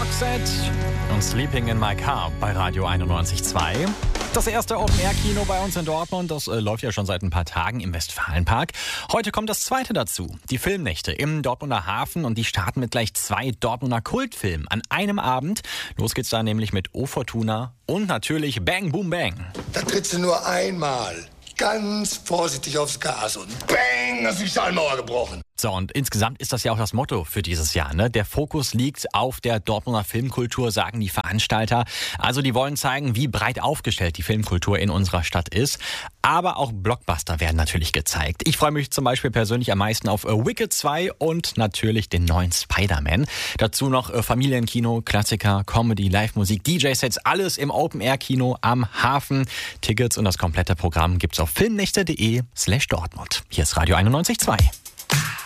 Roxette und Sleeping in My Car bei Radio 91.2. Das erste Open-Air-Kino bei uns in Dortmund, das läuft ja schon seit ein paar Tagen im Westfalenpark. Heute kommt das zweite dazu, die Filmnächte im Dortmunder Hafen, und die starten mit gleich 2 Dortmunder Kultfilmen an einem Abend. Los geht's da nämlich mit O Fortuna und natürlich Bang Boom Bang. Da trittst du nur einmal ganz vorsichtig aufs Gas und bang, ist die Stahlmauer gebrochen. So, und insgesamt ist das ja auch das Motto für dieses Jahr, ne? Der Fokus liegt auf der Dortmunder Filmkultur, sagen die Veranstalter. Also die wollen zeigen, wie breit aufgestellt die Filmkultur in unserer Stadt ist. Aber auch Blockbuster werden natürlich gezeigt. Ich freue mich zum Beispiel persönlich am meisten auf Wicked 2 und natürlich den neuen Spider-Man. Dazu noch Familienkino, Klassiker, Comedy, Live-Musik, DJ-Sets, alles im Open-Air-Kino am Hafen. Tickets und das komplette Programm gibt's auf filmnächte.de/Dortmund. Hier ist Radio 91.2.